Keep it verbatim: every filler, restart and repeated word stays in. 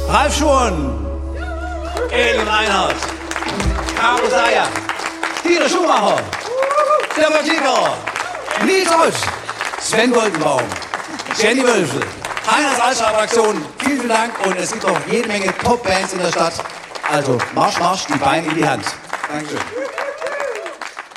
Ralf Schuhen, Elin Reinhardt, Caro Sayer, Dieter Schumacher, Stefan Kiefer, Nils Osch, Sven Goldenbaum, Jenny Wölfel, Heiners Altstadtfraktion, vielen, vielen Dank und es gibt noch jede Menge Top-Bands in der Stadt. Also Marsch, Marsch, die Beine in die Hand. Dankeschön.